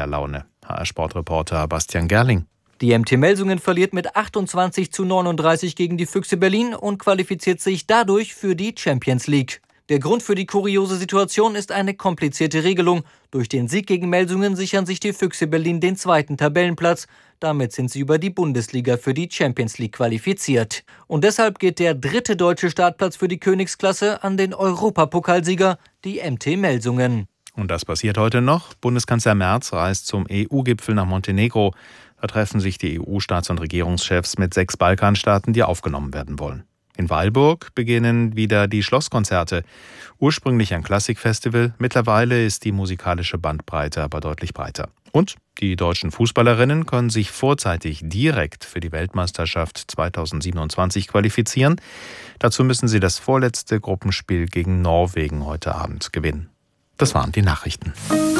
Laune. HR-Sportreporter Bastian Gerling. Die MT Melsungen verliert mit 28:39 gegen die Füchse Berlin und qualifiziert sich dadurch für die Champions League. Der Grund für die kuriose Situation ist eine komplizierte Regelung. Durch den Sieg gegen Melsungen sichern sich die Füchse Berlin den 2. Tabellenplatz. Damit sind sie über die Bundesliga für die Champions League qualifiziert. Und deshalb geht der 3. deutsche Startplatz für die Königsklasse an den Europapokalsieger, die MT Melsungen. Und das passiert heute noch. Bundeskanzler Merz reist zum EU-Gipfel nach Montenegro. Da treffen sich die EU-Staats- und Regierungschefs mit 6 Balkanstaaten, die aufgenommen werden wollen. In Weilburg beginnen wieder die Schlosskonzerte. Ursprünglich ein Klassikfestival, mittlerweile ist die musikalische Bandbreite aber deutlich breiter. Und die deutschen Fußballerinnen können sich vorzeitig direkt für die Weltmeisterschaft 2027 qualifizieren. Dazu müssen sie das vorletzte Gruppenspiel gegen Norwegen heute Abend gewinnen. Das waren die Nachrichten.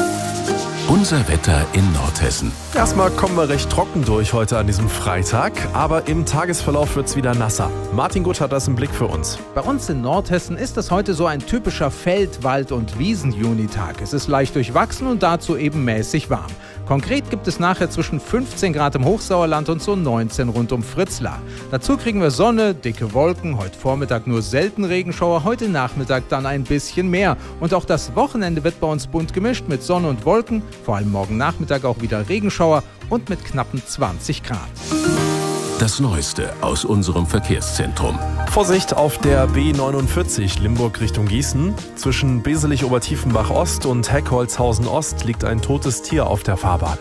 Unser Wetter in Nordhessen. Erstmal kommen wir recht trocken durch heute an diesem Freitag, aber im Tagesverlauf wird es wieder nasser. Martin Gutt hat das im Blick für uns. Bei uns in Nordhessen ist es heute so ein typischer Feld-, Wald- und Wiesen-Junitag. Es ist leicht durchwachsen und dazu eben mäßig warm. Konkret gibt es nachher zwischen 15 Grad im Hochsauerland und so 19 rund um Fritzlar. Dazu kriegen wir Sonne, dicke Wolken, heute Vormittag nur selten Regenschauer, heute Nachmittag dann ein bisschen mehr. Und auch das Wochenende wird bei uns bunt gemischt mit Sonne und Wolken, vor allem morgen Nachmittag auch wieder Regenschauer und mit knappen 20 Grad. Das Neueste aus unserem Verkehrszentrum. Vorsicht auf der B49 Limburg Richtung Gießen. Zwischen Beselich-Obertiefenbach-Ost und Heckholzhausen-Ost liegt ein totes Tier auf der Fahrbahn.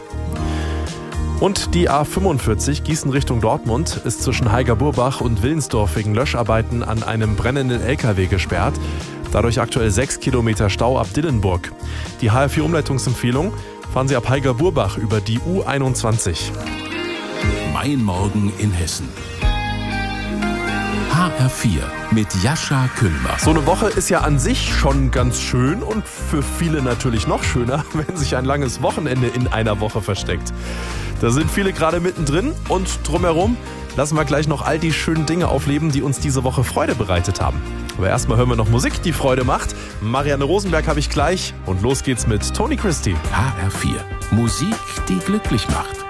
Und die A45 Gießen Richtung Dortmund ist zwischen Heiger-Burbach und Willensdorf wegen Löscharbeiten an einem brennenden LKW gesperrt. Dadurch aktuell 6 Kilometer Stau ab Dillenburg. Die HR4-Umleitungsempfehlung: fahren Sie ab Heiger-Burbach über die U21. Mein Morgen in Hessen. HR4 mit Jascha Kühlbach. So eine Woche ist ja an sich schon ganz schön und für viele natürlich noch schöner, wenn sich ein langes Wochenende in einer Woche versteckt. Da sind viele gerade mittendrin und drumherum lassen wir gleich noch all die schönen Dinge aufleben, die uns diese Woche Freude bereitet haben. Aber erstmal hören wir noch Musik, die Freude macht. Marianne Rosenberg habe ich gleich und los geht's mit Tony Christie. HR4 Musik, die glücklich macht.